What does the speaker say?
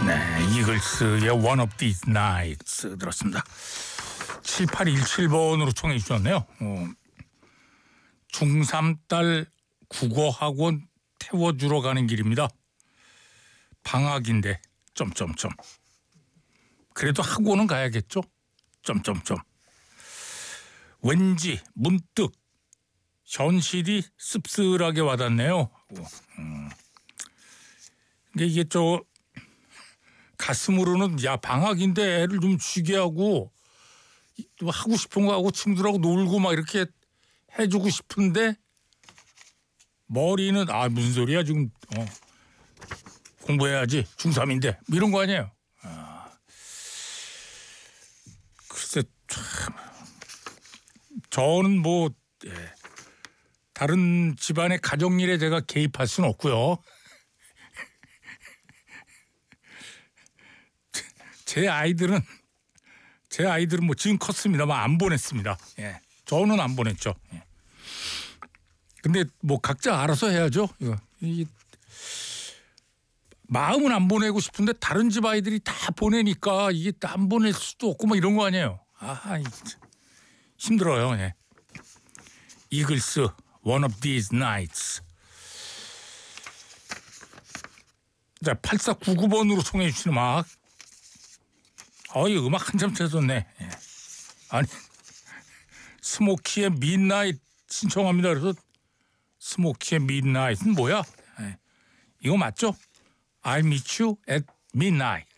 네, 이글스의 One of These Nights 들었습니다. 7817번으로 청해 주셨네요. 중3 딸 국어학원 태워주러 가는 길입니다. 방학인데 점점점. 그래도 학원은 가야겠죠? 점점점. 왠지 문득 현실이 씁쓸하게 와닿네요. 근데 이게 가슴으로는 야 방학인데 애를 좀 쉬게 하고 하고 싶은 거 하고 친구들하고 놀고 막 이렇게 해주고 싶은데 머리는 무슨 소리야 지금 공부해야지 중3인데 뭐 이런 거 아니에요. 글쎄 참 저는 다른 집안의 가정일에 제가 개입할 수는 없고요. 제 아이들은 지금 컸습니다만 안 보냈습니다. 예. 저는 안 보냈죠. 예. 근데 각자 알아서 해야죠. 이게 마음은 안 보내고 싶은데 다른 집 아이들이 다 보내니까 이게 안 보낼 수도 없고 이런 거 아니에요. 힘들어요. 예. 이글스 One of These Nights. 자, 8499번으로 청해 주시는 음악. 이 음악 한참 찾았네. 예. 아니 스모키의 midnight 신청합니다. 그래서 스모키의 midnight은 뭐야? 예. 이거 맞죠? I'll meet you at midnight.